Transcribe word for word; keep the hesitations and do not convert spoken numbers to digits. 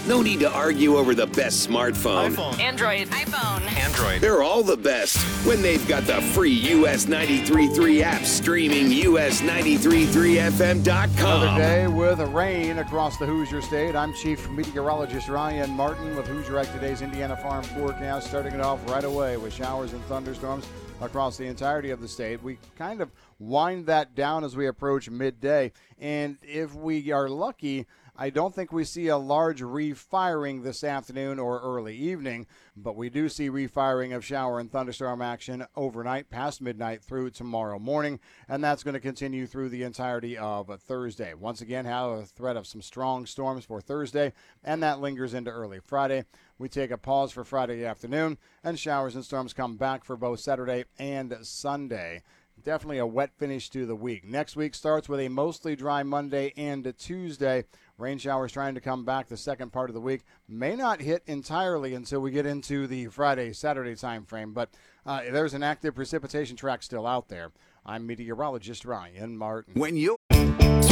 No need to argue over the best smartphone. iPhone. Android. iPhone. Android. They're all the best when they've got the free U S ninety-three point three app streaming U S ninety-three point three F M dot com. Another day with rain across the Hoosier State. I'm Chief Meteorologist Ryan Martin with Hoosier Ag Today's Indiana Farm Forecast, starting it off right away with showers and thunderstorms across the entirety of the state. We kind of wind that down as we approach midday, and if we are lucky, I don't think we see a large refiring this afternoon or early evening, but we do see refiring of shower and thunderstorm action overnight past midnight through tomorrow morning, and that's going to continue through the entirety of Thursday. Once again, have a threat of some strong storms for Thursday, and that lingers into early Friday. We take a pause for Friday afternoon, and showers and storms come back for both Saturday and Sunday. Definitely a wet finish to the week. Next week starts with a mostly dry Monday and a Tuesday. Rain showers trying to come back the second part of the week. May not hit entirely until we get into the Friday, Saturday time frame, but uh, there's an active precipitation track still out there. I'm meteorologist Ryan Martin. When you